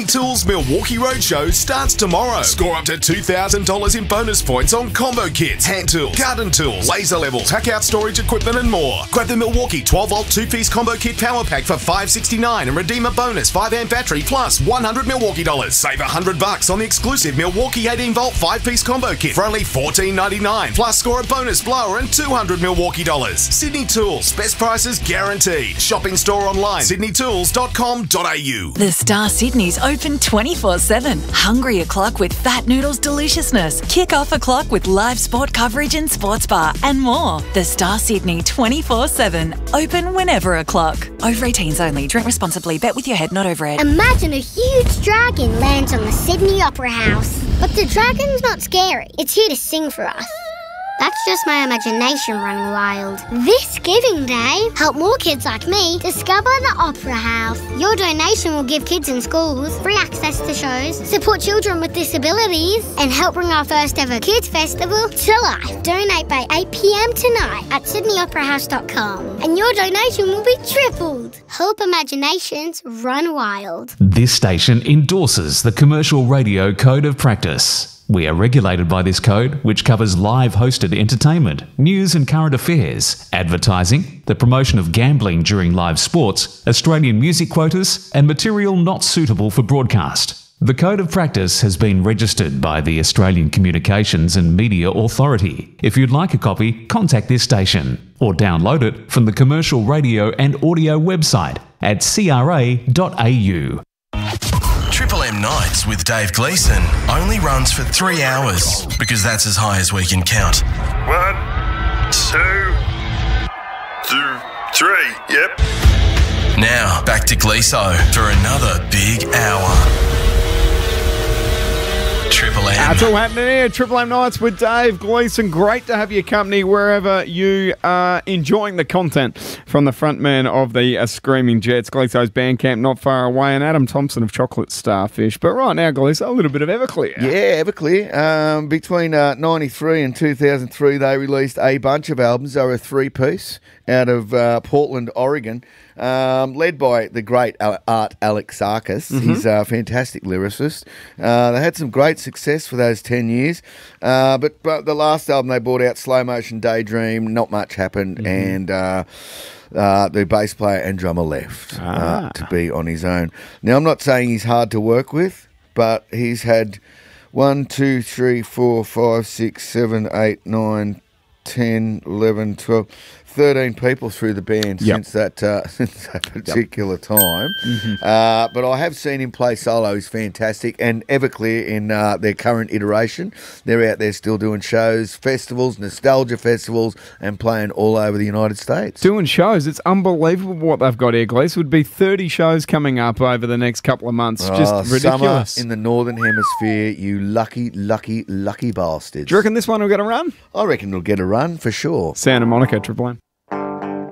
Tools Milwaukee Roadshow starts tomorrow. Score up to $2,000 in bonus points on combo kits, hand tools, garden tools, laser levels, pack-out storage equipment and more. Grab the Milwaukee 12-volt 2-piece combo kit power pack for $569 and redeem a bonus 5-amp battery plus $100 Milwaukee dollars. Save $100 on the exclusive Milwaukee 18-volt 5-piece combo kit for only $14.99. Plus score a bonus blower and $200 Milwaukee dollars. Sydney Tools, best prices guaranteed. Shop in store online, sydneytools.com.au. The Star Sydney's open 24/7. Hungry o'clock with Fat Noodles deliciousness. Kick off o'clock with live sport coverage and sports bar and more. The Star Sydney 24/7. Open whenever o'clock. Over 18s only. Drink responsibly. Bet with your head, not over it. Imagine a huge dragon lands on the Sydney Opera House. But the dragon's not scary. It's here to sing for us. That's just my imagination running wild. This Giving Day, help more kids like me discover the Opera House. Your donation will give kids in schools free access to shows, support children with disabilities, and help bring our first ever Kids Festival to life. Donate by 8 p.m. tonight at sydneyoperahouse.com, and your donation will be tripled. Help imaginations run wild. This station endorses the Commercial Radio Code of Practice. We are regulated by this code, which covers live hosted entertainment, news and current affairs, advertising, the promotion of gambling during live sports, Australian music quotas, and material not suitable for broadcast. The Code of Practice has been registered by the Australian Communications and Media Authority. If you'd like a copy, contact this station or download it from the Commercial Radio and Audio website at cra.au. Triple M Nights with Dave Gleeson only runs for 3 hours because that's as high as we can count. 1, 2, 3, yep. Now, back to Gleeso for another big hour. Triple M. That's all happening here. Triple M Nights with Dave Gleeson. Great to have your company wherever you are enjoying the content from the front man of the Screaming Jets. Gleeso's Bandcamp not far away, and Adam Thompson of Chocolate Starfish. But right now, Gleeso, a little bit of Everclear. Yeah, Everclear. Between 93 and 2003, they released a bunch of albums. They were a three-piece out of Portland, Oregon. Led by the great Art Alexakis. Mm-hmm. He's a fantastic lyricist. They had some great success for those 10 years. But the last album they brought out, Slow Motion Daydream, not much happened. And the bass player and drummer left to be on his own. Now, I'm not saying he's hard to work with, but he's had 1, 2, 3, 4, 5, 6, 7, 8, 9, 10, 11, 12... 13 people through the band since that particular time. Mm-hmm. But I have seen him play solo. He's fantastic. And Everclear in their current iteration, they're out there still doing shows, festivals, nostalgia festivals, and playing all over the United States. Doing shows. It's unbelievable what they've got here, Glees. Would be 30 shows coming up over the next couple of months. Just ridiculous. Summer in the Northern Hemisphere, you lucky, lucky, lucky bastards. Do you reckon this one will get a run? I reckon it'll get a run for sure. Santa Monica, Triple M.